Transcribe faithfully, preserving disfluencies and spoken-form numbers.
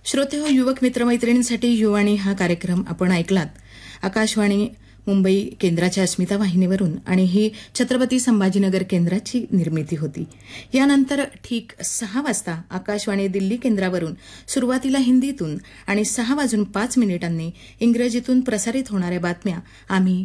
श्रोते हो, युवक मित्रमैत्रिणींसाठी युवाणी हा कार्यक्रम आपण ऐकलात. आकाशवाणी मुंबई केंद्राच्या अस्मिता वाहिनीवरून आणि ही छत्रपती संभाजीनगर केंद्राची निर्मिती होती. यानंतर ठीक सहा वाजता आकाशवाणी दिल्ली केंद्रावरून सुरुवातीला हिंदीतून आणि सहा वाजून पाच मिनिटांनी इंग्रजीतून प्रसारित होणाऱ्या बातम्या आम्ही